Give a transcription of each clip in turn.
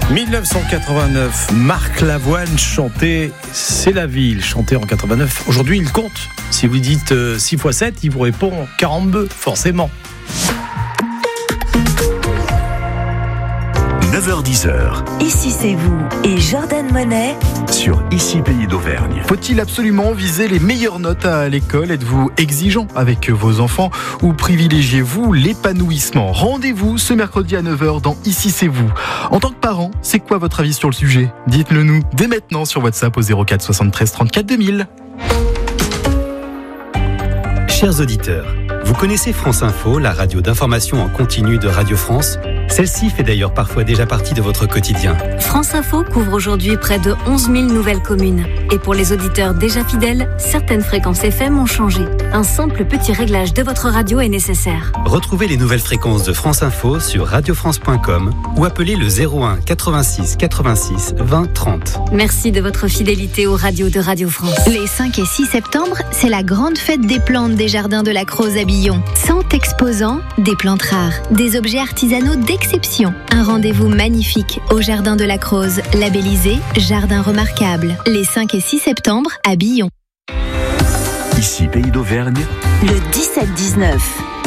1989, Marc Lavoine chantait « C'est la ville », chanté en 89. Aujourd'hui, il compte. Si vous dites 6 x 7, il vous répond 42, forcément. 9h-10h. Ici c'est vous et Jordan Monet sur Ici Pays d'Auvergne. Faut-il absolument viser les meilleures notes à l'école ? Êtes-vous exigeant avec vos enfants ou privilégiez-vous l'épanouissement ? Rendez-vous ce mercredi à 9h dans Ici c'est vous. En tant que parent, c'est quoi votre avis sur le sujet ? Dites-le nous dès maintenant sur WhatsApp au 04 73 34 2000. Chers auditeurs, vous connaissez France Info, la radio d'information en continu de Radio France ? Celle-ci fait d'ailleurs parfois déjà partie de votre quotidien. France Info couvre aujourd'hui près de 11 000 nouvelles communes. Et pour les auditeurs déjà fidèles, certaines fréquences FM ont changé. Un simple petit réglage de votre radio est nécessaire. Retrouvez les nouvelles fréquences de France Info sur radiofrance.com ou appelez le 01 86 86 20 30. Merci de votre fidélité aux radios de Radio France. Les 5 et 6 septembre, c'est la grande fête des plantes des jardins de la Croze à Billon. 100 exposants, des plantes rares, des objets artisanaux d'exception. Un rendez-vous magnifique au jardin de la Croze, labellisé Jardin remarquable. Les 5 et 6 septembre à Billon. Ici Pays d'Auvergne. Le 17-19.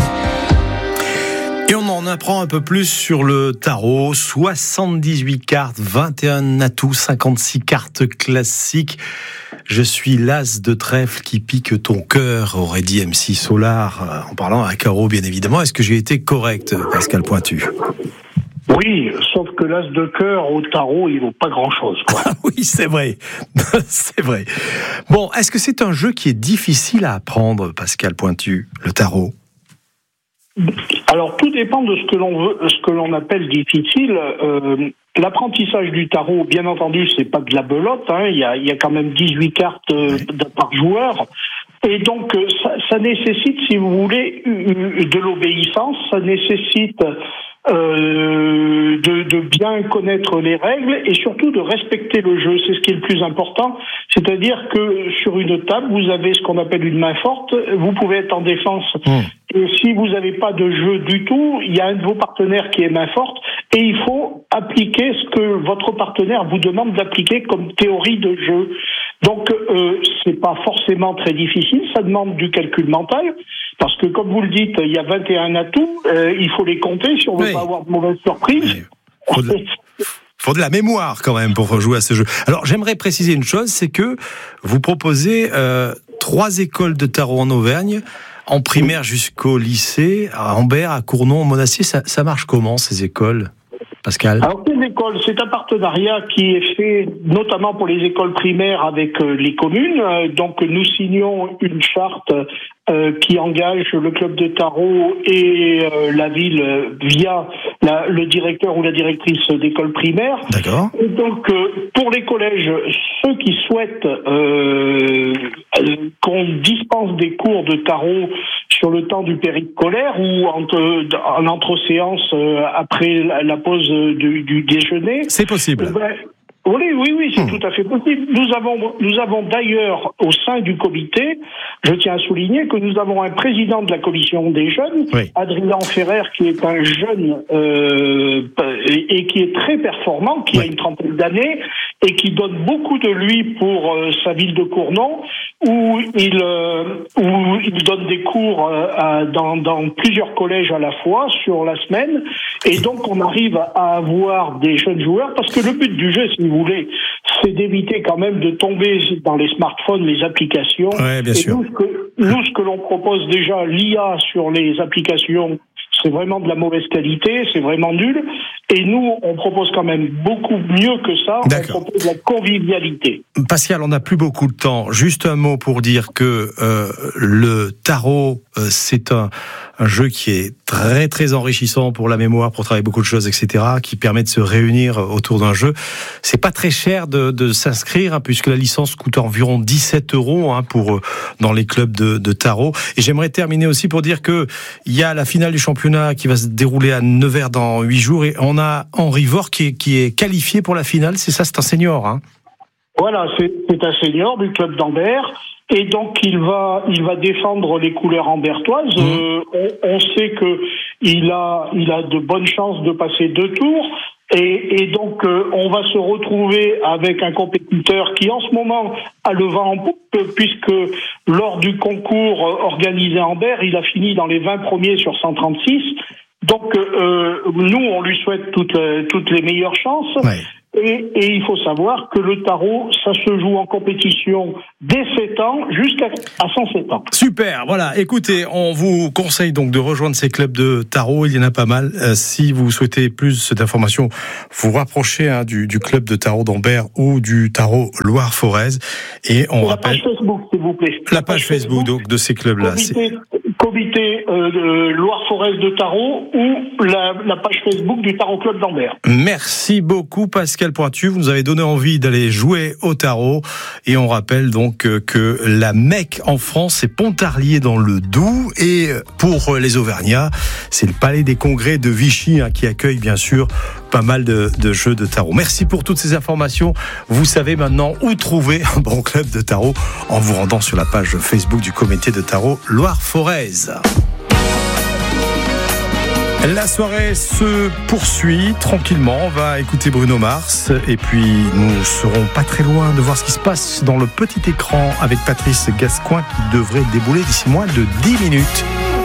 Et on en apprend un peu plus sur le tarot. 78 cartes, 21 atouts, 56 cartes classiques. Je suis l'as de trèfle qui pique ton cœur, aurait dit MC Solar, en parlant à Caro, bien évidemment. Est-ce que j'ai été correct, Pascal Pointu ? Oui, sauf que l'as de cœur au tarot, il vaut pas grand-chose, quoi. Ah oui, c'est vrai. C'est vrai. Bon, est-ce que c'est un jeu qui est difficile à apprendre, Pascal Pointu, le tarot ? Alors, tout dépend de ce que l'on appelle difficile. L'apprentissage du tarot, bien entendu, c'est pas de la belote, hein. Il y a quand même 18 cartes par joueur. Et donc, ça nécessite, si vous voulez, de l'obéissance, ça nécessite de bien connaître les règles et surtout de respecter le jeu. C'est ce qui est le plus important. C'est-à-dire que sur une table, vous avez ce qu'on appelle une main forte. Vous pouvez être en défense. Et si vous n'avez pas de jeu du tout, il y a un de vos partenaires qui est main forte et il faut appliquer ce que votre partenaire vous demande d'appliquer comme théorie de jeu. Donc, c'est pas forcément très difficile. Ça demande du calcul mental. Parce que, comme vous le dites, il y a 21 atouts, il faut les compter si on veut pas avoir de mauvaises surprises. Faut de la mémoire quand même pour jouer à ce jeu. Alors, j'aimerais préciser une chose, c'est que vous proposez 3 écoles de tarot en Auvergne, en primaire jusqu'au lycée, à Ambert, à Cournon, au Monastier. Ça marche comment, ces écoles, Pascal ? Alors, ces écoles, c'est un partenariat qui est fait notamment pour les écoles primaires avec les communes. Donc, nous signons une charte qui engage le club de tarot et la ville via le directeur ou la directrice d'école primaire. D'accord. Et donc, pour les collèges, ceux qui souhaitent qu'on dispense des cours de tarot sur le temps du périscolaire ou en entre-séance après la pause du déjeuner. C'est possible. Oui, c'est tout à fait possible. Nous avons d'ailleurs, au sein du comité, je tiens à souligner que nous avons un président de la commission des jeunes, Adrien Ferrer, qui est un jeune et qui est très performant, qui a une trentaine d'années et qui donne beaucoup de lui pour sa ville de Cournon, où il donne des cours dans plusieurs collèges à la fois sur la semaine, et donc on arrive à avoir des jeunes joueurs, parce que le but du jeu, si vous voulez, c'est d'éviter quand même de tomber dans les smartphones, les applications. Ouais, bien sûr. Nous, ce que l'on propose déjà, l'IA sur les applications, c'est vraiment de la mauvaise qualité, c'est vraiment nul. Et nous, on propose quand même beaucoup mieux que ça. D'accord. On propose de la convivialité. Pascal, on n'a plus beaucoup de temps. Juste un mot pour dire que le tarot, c'est un jeu qui est très très enrichissant pour la mémoire, pour travailler beaucoup de choses, etc., qui permet de se réunir autour d'un jeu. C'est pas très cher de s'inscrire, hein, puisque la licence coûte environ 17 € pour dans les clubs de tarot. Et j'aimerais terminer aussi pour dire que il y a la finale du championnat qui va se dérouler à Nevers dans 8 jours, et on a Henri Vore qui est qualifié pour la finale. C'est ça, c'est un senior, hein. Voilà, c'est un senior du club d'Ambert. Et donc il va défendre les couleurs ambertoises. On sait que il a de bonnes chances de passer 2 tours. Et donc, on va se retrouver avec un compétiteur qui, en ce moment, a le vent en poupe, puisque lors du concours organisé à Ambert, il a fini dans les 20 premiers sur 136. Donc, nous, on lui souhaite toutes les meilleures chances. Ouais. Et il faut savoir que le tarot, ça se joue en compétition dès 7 ans jusqu'à 107 ans. Super, voilà. Écoutez, on vous conseille donc de rejoindre ces clubs de tarot. Il y en a pas mal. Si vous souhaitez plus d'informations, vous rapprochez du club de tarot d'Ambert ou du tarot Loire-Forez. Et on rappelle la page Facebook, s'il vous plaît. La page Facebook donc de ces clubs-là. Comité Loire-Forez de tarot ou la page Facebook du Tarot Club d'Ambert. Merci beaucoup Pascal Pointu, vous nous avez donné envie d'aller jouer au tarot et on rappelle donc que la Mecque en France c'est Pontarlier dans le Doubs et pour les Auvergnats c'est le Palais des Congrès de Vichy qui accueille bien sûr pas mal de jeux de tarot. Merci pour toutes ces informations. Vous savez maintenant où trouver un bon club de tarot en vous rendant sur la page Facebook du comité de tarot Loire-Forez. La soirée se poursuit tranquillement. On va écouter Bruno Mars et puis nous serons pas très loin de voir ce qui se passe dans le petit écran avec Patrice Gascoigne qui devrait débouler d'ici moins de 10 minutes.